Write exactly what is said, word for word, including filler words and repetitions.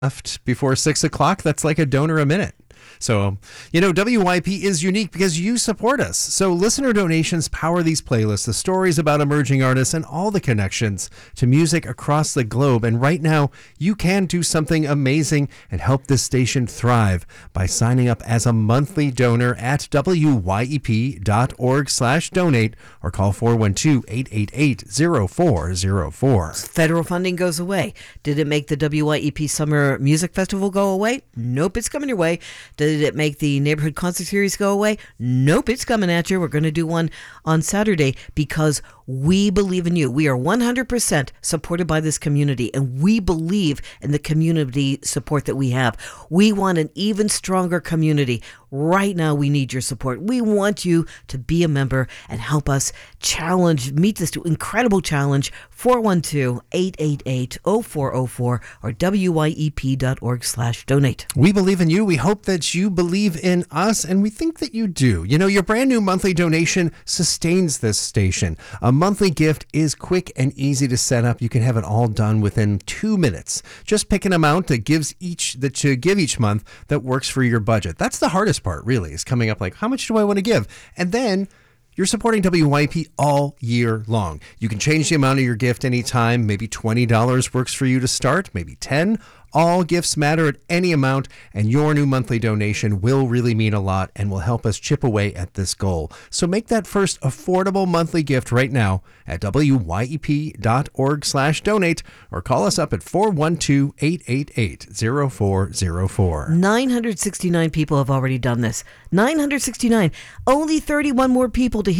left before six o'clock. That's like a donor a minute. So, you know, W Y P is unique because you support us. So listener donations power these playlists, the stories about emerging artists, and all the connections to music across the globe. And right now, you can do something amazing and help this station thrive by signing up as a monthly donor at W Y E P dot org slash donate or call four one two, eight eight eight, zero four zero four. Federal funding goes away. Did it make the W Y E P Summer Music Festival go away? Nope, it's coming your way. Did it make the Neighborhood Concert Series go away? Nope, it's coming at you. We're going to do one on Saturday because we believe in you. We are one hundred percent supported by this community, and we believe in the community support that we have. We want an even stronger community. Right now, we need your support. We want you to be a member and help us challenge, meet this incredible challenge, four one two, eight eight eight, zero four zero four or W Y E P dot org slash donate. We believe in you. We hope that you believe in us, and we think that you do. You know, your brand new monthly donation sustains this station. A monthly gift is quick and easy to set up. You can have it all done within two minutes. Just pick an amount that gives each that you give each month that works for your budget. That's the hardest part, really, is coming up like, how much do I want to give? And then you're supporting W Y P all year long. You can change the amount of your gift anytime. Maybe twenty dollars works for you to start, maybe ten dollars. All gifts matter at any amount, and your new monthly donation will really mean a lot and will help us chip away at this goal. So make that first affordable monthly gift right now at W Y E P dot org slash donate or call us up at four one two, eight eight eight, zero four zero four. nine hundred sixty-nine people have already done this. nine hundred sixty-nine. Only thirty-one more people to